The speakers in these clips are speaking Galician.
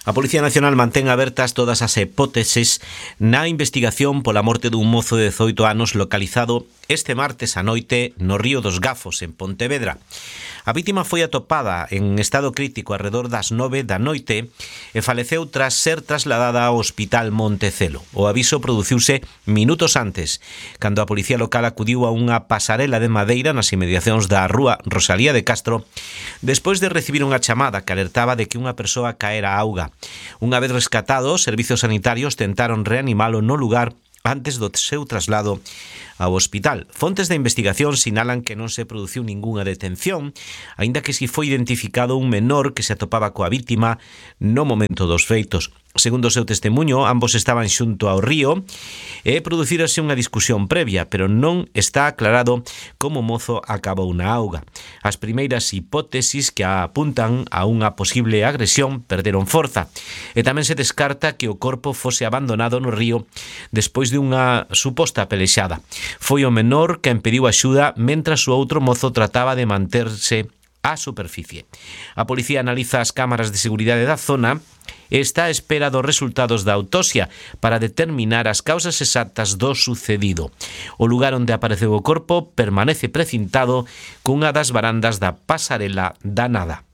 A Policía Nacional mantén abertas todas as hipóteses na investigación pola morte dun mozo de 18 anos localizado este martes á noite no Río dos Gafos, en Pontevedra. A vítima foi atopada en estado crítico arredor das 9 da noite e faleceu tras ser trasladada ao Hospital Montecelo. O aviso produciuse minutos antes, cando a Policía Local acudiu a unha pasarela de madeira nas inmediacións da rúa Rosalía de Castro, despois de recibir unha chamada que alertaba de que unha persoa caera á auga. Unha vez rescatado, os servizos sanitarios tentaron reanimalo no lugar antes do seu traslado ao hospital. Fontes de investigación sinalan que non se produciu ningunha detención, aínda que si foi identificado un menor que se atopaba coa vítima no momento dos feitos. Segundo o seu testemunho, ambos estaban xunto ao río e producírase unha discusión previa, pero non está aclarado como o mozo acabou na auga. As primeiras hipótesis que apuntan a unha posible agresión perderon forza e tamén se descarta que o corpo fose abandonado no río despois de unha suposta pelexada. Foi o menor que impediu axuda mentras o outro mozo trataba de manterse á superficie. A policía analiza as cámaras de seguridade da zona e está á espera dos resultados da autopsia para determinar as causas exactas do sucedido. O lugar onde apareceu o corpo permanece precintado cunha das varandas da pasarela da Nada.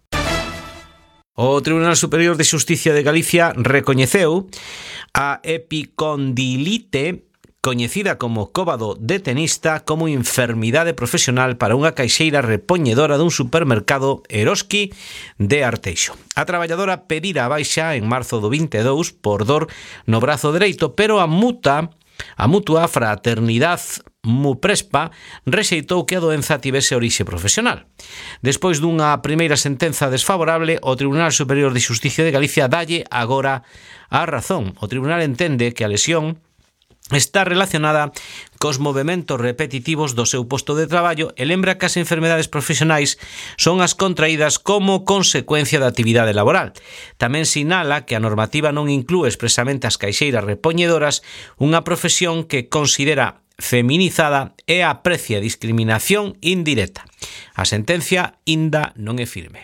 O Tribunal Superior de Xusticia de Galicia recoñeceu a epicondilite, coñecida como cóbado de tenista, como enfermidade profesional para unha caixeira repoñedora dun supermercado Eroski de Arteixo. A traballadora pedira a baixa en marzo do 22 por dor no brazo dereito, pero a mutua Fraternidade Muprespa rexeitou que a doenza tivese orixe profesional. Despois dunha primeira sentenza desfavorable, o Tribunal Superior de Xusticia de Galicia dalle agora a razón. O tribunal entende que a lesión está relacionada cos movementos repetitivos do seu posto de traballo e lembra que as enfermedades profesionais son as contraídas como consecuencia da actividade laboral. Tamén sinala que a normativa non inclúe expresamente as caixeiras repoñedoras, unha profesión que considera feminizada e aprecia discriminación indirecta. A sentencia inda non é firme.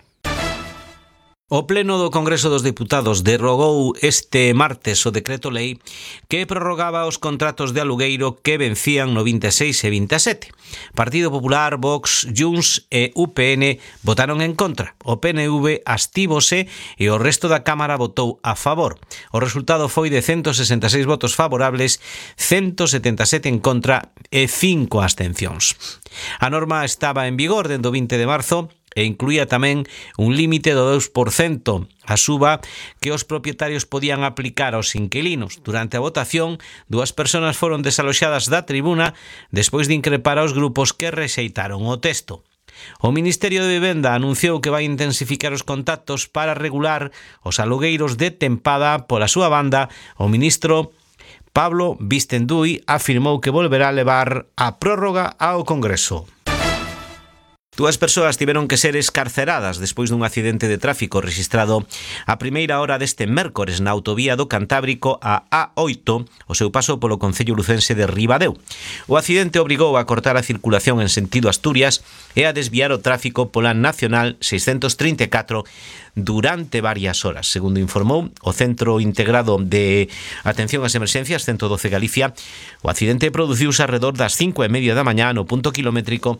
O Pleno do Congreso dos Deputados derrogou este martes o decreto-lei que prorrogaba os contratos de alugueiro que vencían no 26 e 27. Partido Popular, Vox, Junts e UPN votaron en contra. O PNV abstívose e o resto da Cámara votou a favor. O resultado foi de 166 votos favorables, 177 en contra e 5 abstencións. A norma estaba en vigor dende o 20 de marzo e incluía tamén un límite do 2% a suba que os propietarios podían aplicar aos inquilinos. Durante a votación, 2 persoas foron desaloxadas da tribuna despois de increpar aos grupos que rexeitaron o texto. O Ministerio de Vivenda anunciou que vai intensificar os contactos para regular os alugueiros de tempada. Pola súa banda, o ministro Pablo Vistendui afirmou que volverá a levar a prórroga ao Congreso. 2 persoas tiveron que ser escarceradas despois dun accidente de tráfico rexistrado a primeira hora deste mércores na autovía do Cantábrico a A8, o seu paso polo concello lucense de Ribadeo. O accidente obrigou a cortar a circulación en sentido Asturias e a desviar o tráfico pola Nacional 634 durante varias horas. Segundo informou o Centro Integrado de Atención ás Emerxencias 112 Galicia, o accidente produciuse arredor das 5:30 da mañá no punto kilométrico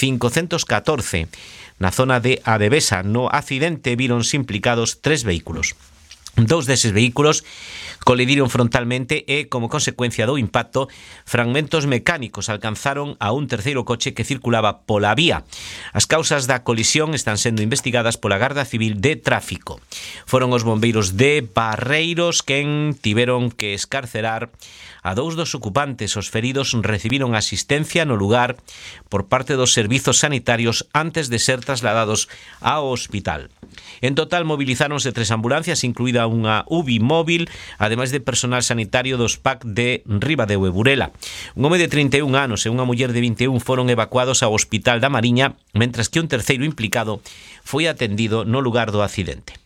514, na zona de Adevesa. No accidente víronse implicados 3 vehículos. 2 deses vehículos colidiron frontalmente e, como consecuencia do impacto, fragmentos mecánicos alcanzaron a un terceiro coche que circulaba pola vía. As causas da colisión están sendo investigadas pola Garda Civil de Tráfico. Foron os bombeiros de Barreiros quen tiveron que escarcerar a 2 dos ocupantes. Os feridos recibiron asistencia no lugar por parte dos servizos sanitarios antes de ser trasladados ao hospital. En total movilizáronse 3 ambulancias, incluída unha UBI móvil, ademais de personal sanitario dos PAC de Ribadeo e Burela. Un home de 31 anos e unha muller de 21 foron evacuados ao Hospital da Mariña, mentras que un terceiro implicado foi atendido no lugar do accidente.